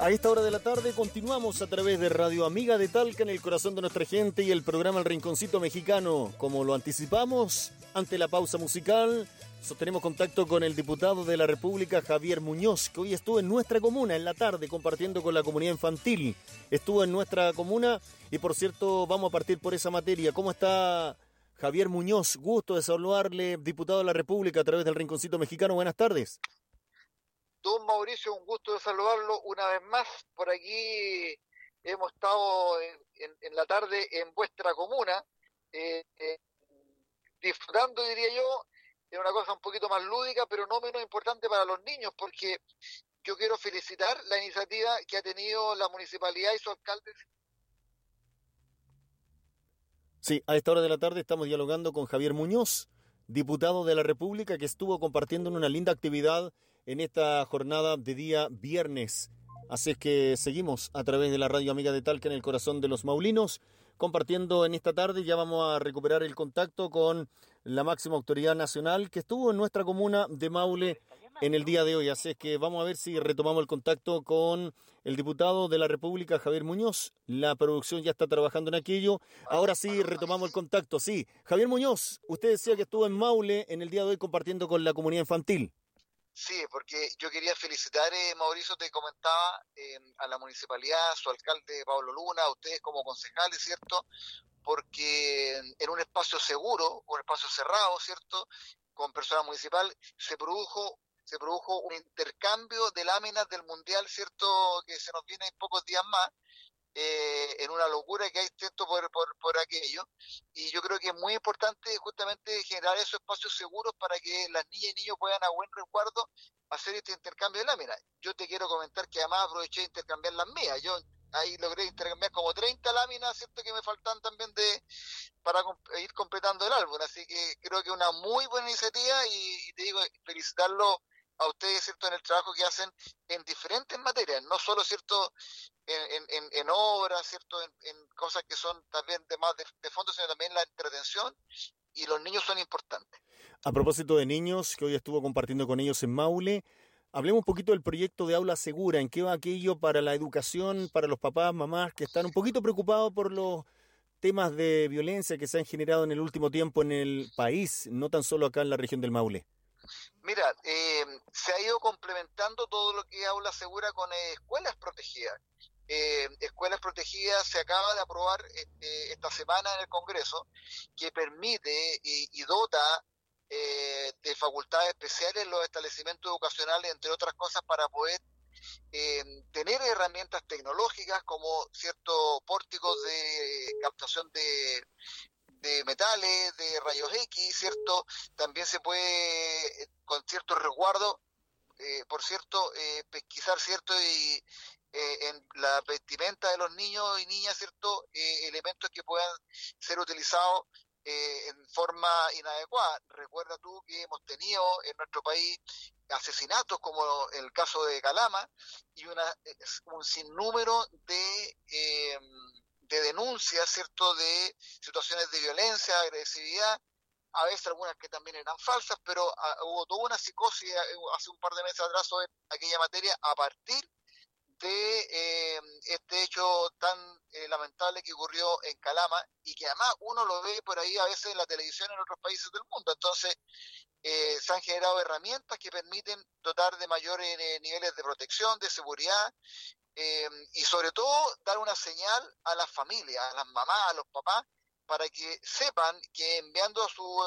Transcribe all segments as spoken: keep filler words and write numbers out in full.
A esta hora de la tarde continuamos a través de Radio Amiga de Talca, en el corazón de nuestra gente, y el programa El Rinconcito Mexicano. Como lo anticipamos, ante la pausa musical, sostenemos contacto con el diputado de la República, Javier Muñoz, que hoy estuvo en nuestra comuna en la tarde compartiendo con la comunidad infantil. Estuvo en nuestra comuna y, por cierto, vamos a partir por esa materia. ¿Cómo está Javier Muñoz? Gusto de saludarle, diputado de la República a través del Rinconcito Mexicano. Buenas tardes. Don Mauricio, un gusto de saludarlo una vez más. Por aquí hemos estado en, en, en la tarde en vuestra comuna, eh, eh, disfrutando, diría yo, de una cosa un poquito más lúdica, pero no menos importante para los niños, porque yo quiero felicitar la iniciativa que ha tenido la municipalidad y su alcalde. Sí, a esta hora de la tarde estamos dialogando con Javier Muñoz, diputado de la República, que estuvo compartiendo una linda actividad en esta jornada de día viernes. Así es que seguimos a través de la Radio Amiga de Talca, en el corazón de los maulinos, compartiendo en esta tarde. Ya vamos a recuperar el contacto con la máxima autoridad nacional que estuvo en nuestra comuna de Maule en el día de hoy. Así es que vamos a ver si retomamos el contacto con el diputado de la República, Javier Muñoz. La producción ya está trabajando en aquello. Ahora sí, retomamos el contacto. Sí, Javier Muñoz, usted decía que estuvo en Maule en el día de hoy compartiendo con la comunidad infantil. Sí, porque yo quería felicitar, eh, Mauricio, te comentaba, eh, a la municipalidad, a su alcalde Pablo Luna, a ustedes como concejales, ¿cierto? Porque en un espacio seguro, un espacio cerrado, ¿cierto?, con personal municipal, se produjo se produjo un intercambio de láminas del Mundial, ¿cierto?, que se nos viene en pocos días más, eh, en una locura que hay, ¿cierto?, por, por, por aquello. Y yo creo que es muy importante justamente generar esos espacios seguros para que las niñas y niños puedan a buen resguardo hacer este intercambio de láminas. Yo te quiero comentar que además aproveché de intercambiar las mías. Yo ahí logré intercambiar como treinta láminas, ¿cierto?, que me faltan también de para comp- ir completando el álbum. Así que creo que es una muy buena iniciativa y, y te digo, felicitarlo a ustedes, ¿cierto?, en el trabajo que hacen en diferentes materias, no solo, ¿cierto?, en, en, en obras, ¿cierto?, en, en cosas que son también de más de, de fondo, sino también la entretención, y los niños son importantes. A propósito de niños, que hoy estuvo compartiendo con ellos en Maule, hablemos un poquito del proyecto de Aula Segura. ¿En qué va aquello para la educación, para los papás, mamás que están un poquito preocupados por los temas de violencia que se han generado en el último tiempo en el país, no tan solo acá en la región del Maule? Mira, eh, se ha ido complementando todo lo que es Aula Segura con eh, escuelas protegidas. Eh, escuelas protegidas se acaba de aprobar este, esta semana en el Congreso, que permite y, y dota eh, de facultades especiales en los establecimientos educacionales, entre otras cosas, para poder eh, tener herramientas tecnológicas como ciertos pórticos de captación de de metales, de rayos X, ¿cierto? También se puede, eh, con cierto resguardo, eh, por cierto, eh, pesquisar, ¿cierto?, y eh, en la vestimenta de los niños y niñas, ¿cierto?, eh, elementos que puedan ser utilizados eh, en forma inadecuada. Recuerda tú que hemos tenido en nuestro país asesinatos como el caso de Calama y una un sinnúmero de eh, de denuncias, ¿cierto?, de situaciones de violencia, agresividad, a veces algunas que también eran falsas, pero a, hubo toda una psicosis hace un par de meses atrás sobre aquella materia a partir de eh, este hecho tan eh, lamentable que ocurrió en Calama y que además uno lo ve por ahí a veces en la televisión en otros países del mundo. Entonces eh, se han generado herramientas que permiten dotar de mayores eh, niveles de protección, de seguridad, Eh, y sobre todo dar una señal a las familias, a las mamás, a los papás, para que sepan que enviando a sus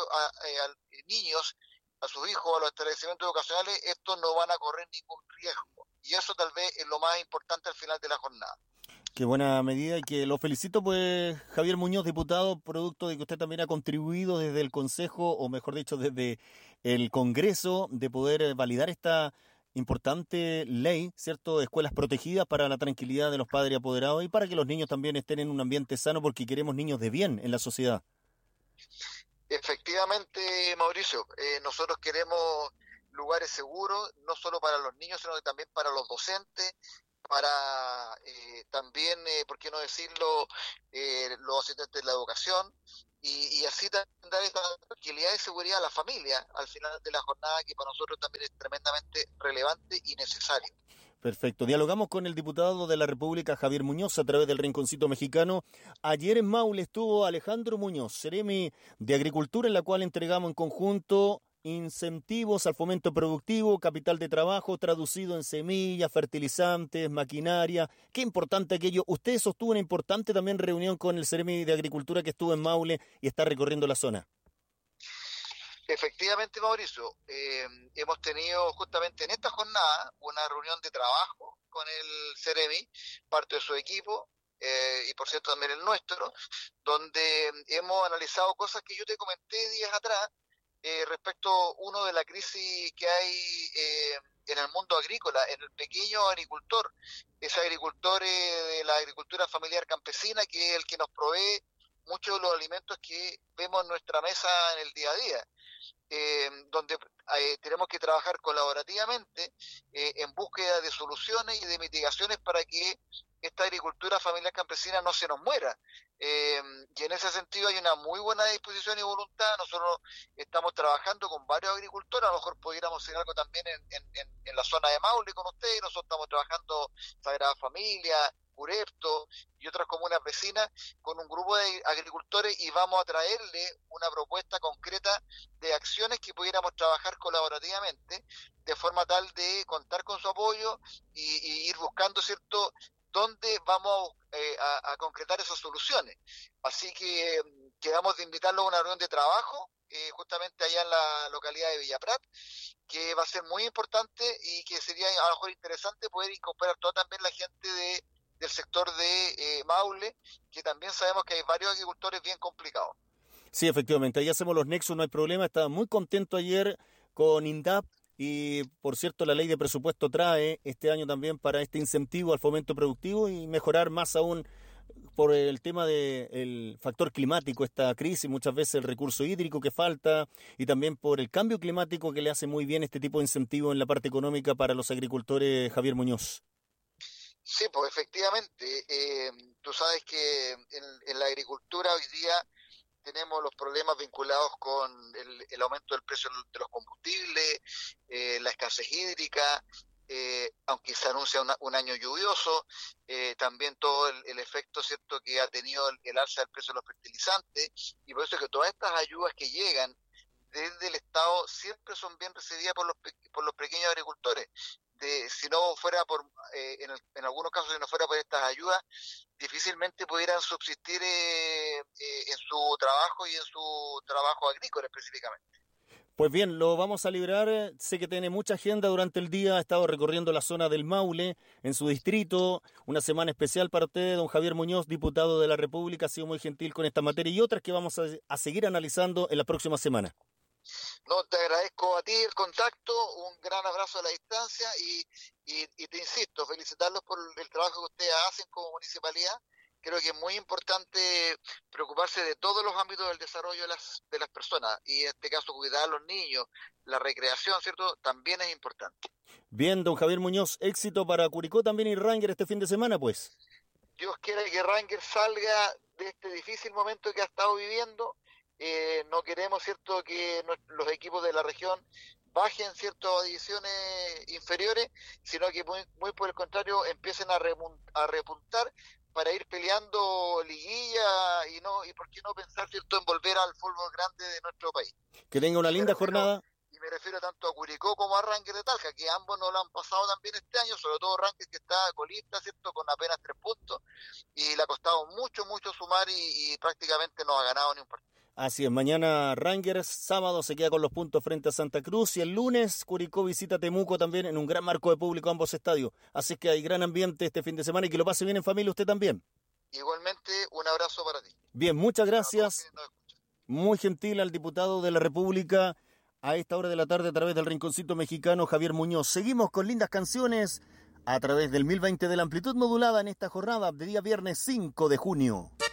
niños, a sus hijos, a los establecimientos educacionales, estos no van a correr ningún riesgo. Y eso tal vez es lo más importante al final de la jornada. Qué buena medida y que lo felicito, pues, Javier Muñoz, diputado, producto de que usted también ha contribuido desde el Consejo, o mejor dicho, desde el Congreso, de poder validar esta importante ley, ¿cierto?, de escuelas protegidas para la tranquilidad de los padres apoderados y para que los niños también estén en un ambiente sano, porque queremos niños de bien en la sociedad. Efectivamente, Mauricio, eh, nosotros queremos lugares seguros, no solo para los niños, sino que también para los docentes, para eh, también, eh, por qué no decirlo, eh, los asistentes de la educación, y, y así dar esta tranquilidad y seguridad a la familia al final de la jornada, que para nosotros también es tremendamente relevante y necesario. Perfecto. Dialogamos con el diputado de la República, Javier Muñoz, a través del Rinconcito Mexicano. Ayer en Maule estuvo Alejandro Muñoz, Seremi de Agricultura, en la cual entregamos en conjunto incentivos al fomento productivo, capital de trabajo, traducido en semillas, fertilizantes, maquinaria. Qué importante aquello. Usted sostuvo una importante también reunión con el Seremi de Agricultura que estuvo en Maule y está recorriendo la zona. Efectivamente, Mauricio, eh, hemos tenido justamente en esta jornada una reunión de trabajo con el Seremi, parte de su equipo, eh, y por cierto también el nuestro, donde hemos analizado cosas que yo te comenté días atrás, eh, respecto, uno, de la crisis que hay eh, en el mundo agrícola, en el pequeño agricultor, ese agricultor eh, de la agricultura familiar campesina, que es el que nos provee muchos de los alimentos que vemos en nuestra mesa en el día a día. Eh, donde eh, tenemos que trabajar colaborativamente eh, en búsqueda de soluciones y de mitigaciones para que esta agricultura familiar campesina no se nos muera. Eh, y en ese sentido hay una muy buena disposición y voluntad. Nosotros estamos trabajando con varios agricultores, a lo mejor pudiéramos hacer algo también en, en, en la zona de Maule con ustedes. Nosotros estamos trabajando Sagrada Familia, Curepto y otras comunas vecinas con un grupo de agricultores, y vamos a traerle una propuesta concreta de acciones que pudiéramos trabajar colaborativamente de forma tal de contar con su apoyo y, y ir buscando, ¿cierto?, dónde vamos eh, a, a concretar esas soluciones. Así que eh, quedamos de invitarlo a una reunión de trabajo eh, justamente allá en la localidad de Villaprat, que va a ser muy importante y que sería a lo mejor interesante poder incorporar toda también la gente de del sector de eh, Maule, que también sabemos que hay varios agricultores bien complicados. Sí, efectivamente, ahí hacemos los nexos, no hay problema. Estaba muy contento ayer con INDAP y, por cierto, la ley de presupuesto trae este año también para este incentivo al fomento productivo y mejorar más aún por el tema del factor climático, esta crisis, muchas veces el recurso hídrico que falta, y también por el cambio climático que le hace muy bien este tipo de incentivo en la parte económica para los agricultores. Javier Muñoz. Sí, pues efectivamente, eh, tú sabes que en, en la agricultura hoy día tenemos los problemas vinculados con el, el aumento del precio de los combustibles, eh, la escasez hídrica, eh, aunque se anuncia una, un año lluvioso, eh, también todo el, el efecto, cierto, que ha tenido el, el alza del precio de los fertilizantes, y por eso es que todas estas ayudas que llegan desde el Estado siempre son bien recibidas por los por los pequeños agricultores. De, si no fuera por, eh, en, el, en algunos casos, si no fuera por estas ayudas, difícilmente pudieran subsistir eh, eh, en su trabajo y en su trabajo agrícola específicamente. Pues bien, lo vamos a librar. Sé que tiene mucha agenda durante el día. Ha estado recorriendo la zona del Maule, en su distrito. Una semana especial para usted, don Javier Muñoz, diputado de la República. Ha sido muy gentil con esta materia y otras que vamos a, a seguir analizando en la próxima semana. No, te agradezco a ti el contacto, un gran abrazo a la distancia y, y, y te insisto, felicitarlos por el trabajo que ustedes hacen como municipalidad. Creo que es muy importante preocuparse de todos los ámbitos del desarrollo de las de las personas, y en este caso cuidar a los niños, la recreación, ¿cierto?, también es importante. Bien, don Javier Muñoz, éxito para Curicó también y Ranger este fin de semana, pues. Dios quiera que Ranger salga de este difícil momento que ha estado viviendo. Eh, no queremos, cierto, que los equipos de la región bajen, cierto, a divisiones inferiores, sino que muy, muy por el contrario empiecen a, remun- a repuntar para ir peleando liguilla y no y por qué no pensar, cierto, en volver al fútbol grande de nuestro país. Que tenga una y linda refiero, jornada. Y me refiero tanto a Curicó como a Ranger de Talca, que ambos no lo han pasado tan bien este año, sobre todo Ranger, que está colista, cierto, con apenas tres puntos, y le ha costado mucho, mucho sumar y, y prácticamente no ha ganado ni un partido. Así es, mañana Rangers, sábado se queda con los puntos frente a Santa Cruz y el lunes Curicó visita Temuco también en un gran marco de público ambos estadios. Así que hay gran ambiente este fin de semana y que lo pase bien en familia usted también. Igualmente, un abrazo para ti. Bien, muchas gracias. Muy gentil al diputado de la República a esta hora de la tarde a través del Rinconcito Mexicano, Javier Muñoz. Seguimos con lindas canciones a través del mil veinte de la amplitud modulada en esta jornada de día viernes cinco de junio.